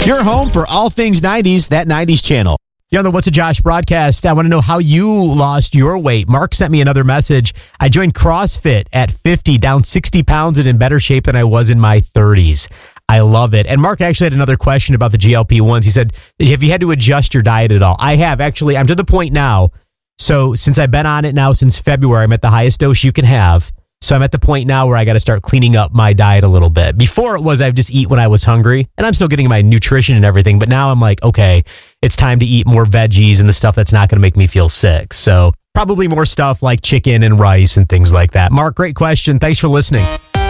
Your home for all things 90s, that 90s channel. You're on the What's a Josh broadcast. I want to know how you lost your weight. Mark sent me another message. I joined CrossFit at 50, down 60 pounds and in better shape than I was in my 30s. I love it. And Mark actually had another question about the GLP-1s. He said, have you had to adjust your diet at all? I have. Actually, I'm to the point now. So since I've been on it now since February, I'm at the highest dose you can have. So I'm at the point now where I got to start cleaning up my diet a little bit. Before it was I just eat when I was hungry, and I'm still getting my nutrition and everything. But now I'm like, okay, it's time to eat more veggies and the stuff that's not going to make me feel sick. So probably more stuff like chicken and rice and things like that. Mark, great question. Thanks for listening.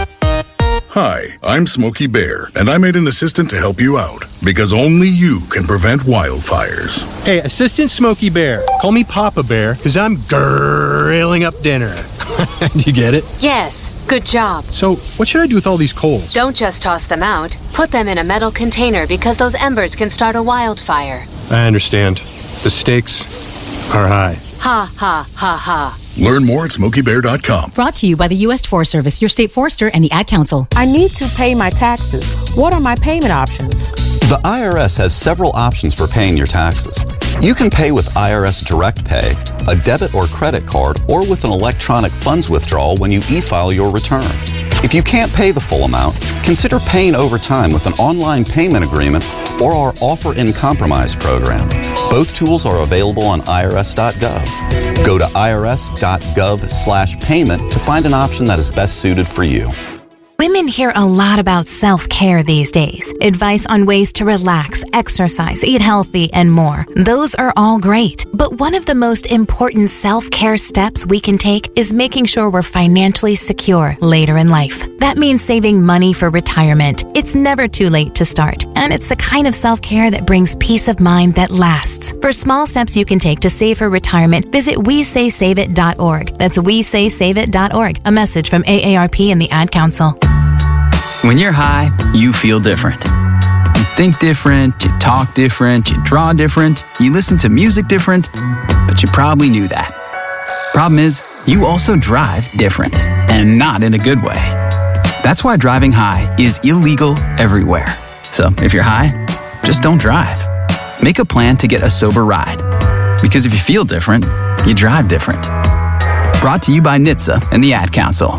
Hi, I'm Smokey Bear, and I made an assistant to help you out, because only you can prevent wildfires. Hey, Assistant Smokey Bear, call me Papa Bear, because I'm grilling up dinner. Do you get it? Yes, good job. So, what should I do with all these coals? Don't just toss them out. Put them in a metal container because those embers can start a wildfire. I understand. The stakes are high. Ha, ha, ha, ha. Learn more at SmokeyBear.com. Brought to you by the U.S. Forest Service, your state forester, and the Ad Council. I need to pay my taxes. What are my payment options? The IRS has several options for paying your taxes. You can pay with IRS Direct Pay, a debit or credit card, or with an electronic funds withdrawal when you e-file your return. If you can't pay the full amount, consider paying over time with an online payment agreement or our Offer in Compromise program. Both tools are available on irs.gov. Go to irs.gov/payment to find an option that is best suited for you. Women hear a lot about self-care these days. Advice on ways to relax, exercise, eat healthy, and more. Those are all great. But one of the most important self-care steps we can take is making sure we're financially secure later in life. That means saving money for retirement. It's never too late to start. And it's the kind of self-care that brings peace of mind that lasts. For small steps you can take to save for retirement, visit WeSaySaveIt.org. That's WeSaySaveIt.org. A message from AARP and the Ad Council. When you're high, you feel different. You think different, you talk different, you draw different, you listen to music different, but you probably knew that. Problem is, you also drive different, and not in a good way. That's why driving high is illegal everywhere. So if you're high, just don't drive. Make a plan to get a sober ride. Because if you feel different, you drive different. Brought to you by NHTSA and the Ad Council.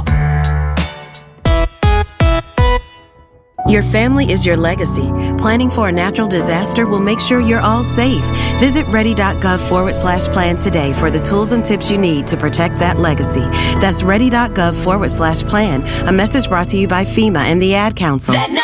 Your family is your legacy. Planning for a natural disaster will make sure you're all safe. Visit ready.gov/plan today for the tools and tips you need to protect that legacy. That's ready.gov/plan. A message brought to you by FEMA and the Ad Council.